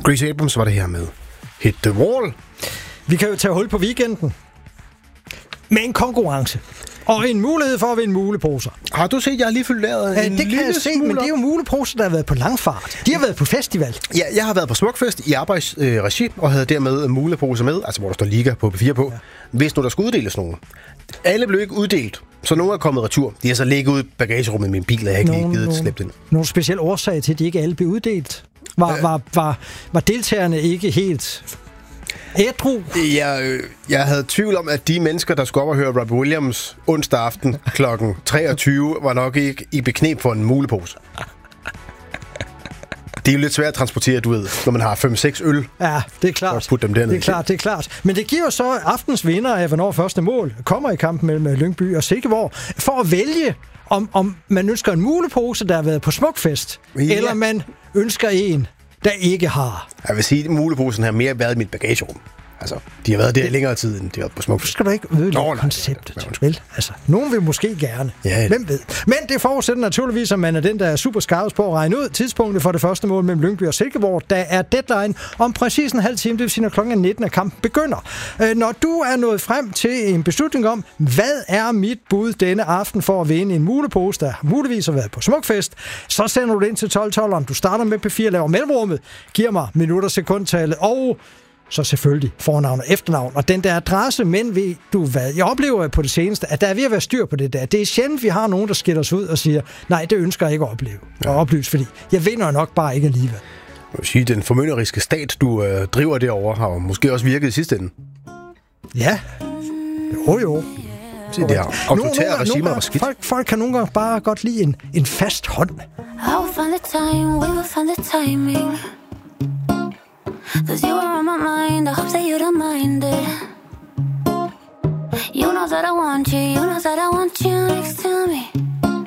Grace Abrams var det her med Hit the Wall. Vi kan jo tage hul på weekenden med en konkurrence. Og en mulighed for at vinde muleposer. Har du set, jeg har lige fyldt lavet en det kan jeg se, men det er jo muleposer, der har været på langfart. De har været på festival. Ja, jeg har været på Smukfest i arbejdsregi, og havde dermed muleposer med, altså hvor der står Liga på P4 på, hvis nu der skulle uddeles nogen. Alle blev ikke uddelt, så nogle er kommet retur. De har så ligget ude i bagagerummet i min bil, og jeg har ikke lige givet slæbt ind. Nogle specielle årsager til, at de ikke alle blev uddelt? Var deltagerne ikke helt ædru? Jeg havde tvivl om, at de mennesker, der skulle op og høre Robbie Williams onsdag aften kl. 23, var nok ikke i bekneb for en mulepose. Det er jo lidt svært at transportere, du ved, når man har 5-6 øl. Ja, det er klart. Og putte dem derned. Det er klart. Men det giver jo så aftens vinder af, hvornår første mål kommer i kampen mellem Lyngby og Silkeborg, for at vælge, om man ønsker en mulepose, der har været på Smukfest, eller man ønsker en, der ikke har. Jeg vil sige, at muleposen har mere været i mit bagagerum. Altså, de har været der længere tid, end de har på Smukfest. Så skal du ikke ødelægge konceptet. Vel? Altså, nogen vil måske gerne. Ja. Hvem ved? Men det forudsætter naturligvis, at man er den, der er super skarpt på at regne ud tidspunktet for det første mål mellem Lyngby og Silkeborg. Der er deadline om præcis en halv time, det vil sige, når klokken 19, at kampen begynder. Når du er nået frem til en beslutning om, hvad er mit bud denne aften for at vinde en mulepose, der muligvis har været på Smukfest, så sender du det ind til 12-12'eren. Du starter med P4, laver mellemrummet, giver mig minutter, sekundtallet og så selvfølgelig fornavn og efternavn, og den der adresse, men ved du hvad? Jeg oplever på det seneste, at der er ved at være styr på det der. Det er sjældent, vi har nogen, der skiller os ud og siger, nej, det ønsker jeg ikke at opleve og oplyse, fordi jeg vinder nok bare ikke alligevel. Jeg vil sige, den formynderiske stat, du driver derovre, har jo måske også virket i sidste ende. Ja. Jo. Se, det her autoritære regimer var skidt. Folk kan nogle gange bare godt lide en fast hånd. I'll find the time, we will find the timing. 'Cause you were on my mind, I hope that you don't mind it. You know that I want you, you know that I want you next to me.